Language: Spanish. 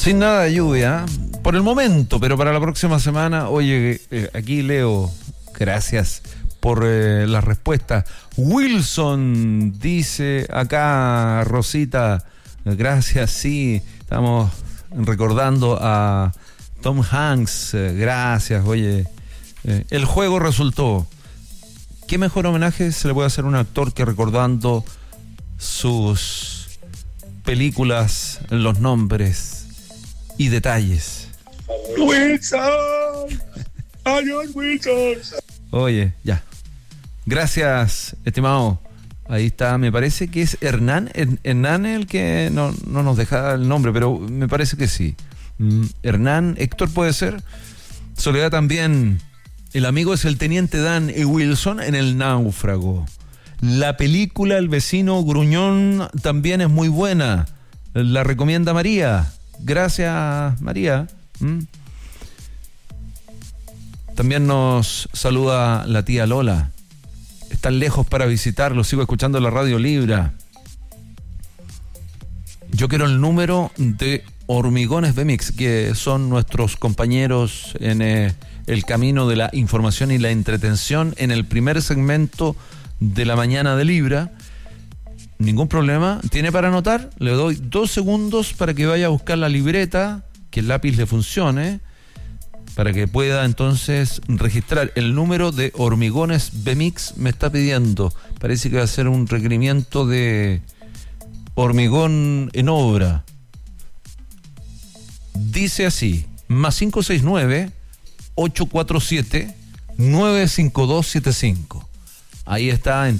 Sin nada de lluvia, por el momento, pero para la próxima semana, oye, aquí leo, gracias por la respuesta. Wilson dice acá, Rosita, gracias, sí, estamos recordando a Tom Hanks, gracias, oye, el juego resultó. ¿Qué mejor homenaje se le puede hacer a un actor que recordando sus películas, los nombres y detalles? Wilson, adiós Wilson. Oye, ya. Gracias, estimado. Ahí está, me parece que es Hernán el que no nos deja el nombre, pero me parece que sí. Hernán, Héctor puede ser. Soledad también. El amigo es el teniente Dan y Wilson en El Náufrago. La película El vecino gruñón también es muy buena. La recomienda María. Gracias, María. También nos saluda la tía Lola. Están lejos para visitarlo. Sigo escuchando la Radio Libra. Yo quiero el número de Hormigones Bemix, que son nuestros compañeros en el camino de la información y la entretención en el primer segmento de la mañana de Libra. Ningún problema. ¿Tiene para anotar? Le doy 2 segundos para que vaya a buscar la libreta, que el lápiz le funcione, para que pueda entonces registrar el número de Hormigones Bemix. Me está pidiendo, parece que va a ser un requerimiento de hormigón en obra. Dice así: más 569-847-95275. Ahí está.